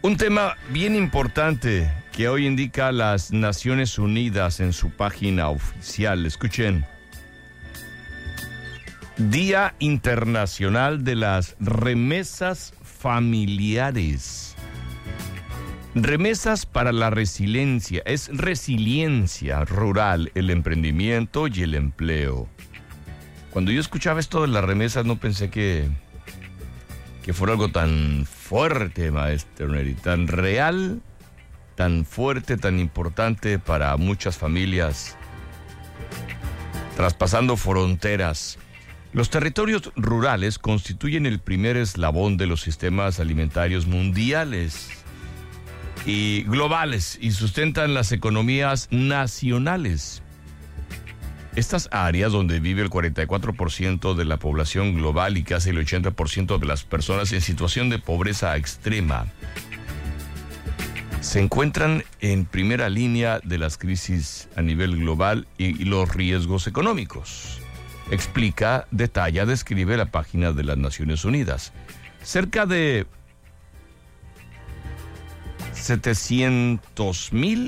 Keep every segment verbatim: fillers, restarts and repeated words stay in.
Un tema bien importante que hoy indica las Naciones Unidas en su página oficial. Escuchen. Día Internacional de las Remesas Familiares. Remesas para la resiliencia. Es resiliencia rural, el emprendimiento y el empleo. Cuando yo escuchaba esto de las remesas no pensé que, que fuera algo tan fuerte, maestro Neri, tan real, tan fuerte, tan importante para muchas familias, traspasando fronteras. Los territorios rurales constituyen el primer eslabón de los sistemas alimentarios mundiales y globales y sustentan las economías nacionales. Estas áreas donde vive el cuarenta y cuatro por ciento de la población global y casi el ochenta por ciento de las personas en situación de pobreza extrema se encuentran en primera línea de las crisis a nivel global y, y los riesgos económicos. Explica, detalla, describe la página de las Naciones Unidas. Cerca de setecientos mil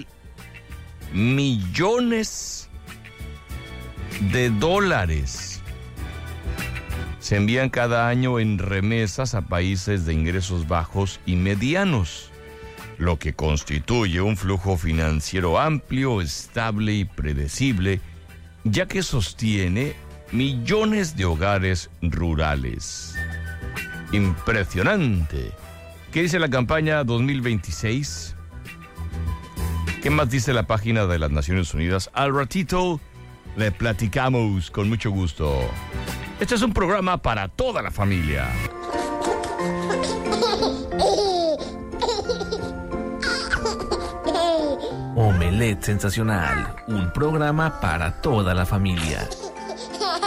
millones de dólares se envían cada año en remesas a países de ingresos bajos y medianos, lo que constituye un flujo financiero amplio, estable y predecible, ya que sostiene millones de hogares rurales. Impresionante. ¿Qué dice la campaña dos mil veintiséis? ¿Qué más dice la página de las Naciones Unidas? Al ratito le platicamos con mucho gusto. Este es un programa para toda la familia. Omelette Sensacional, un programa para toda la familia.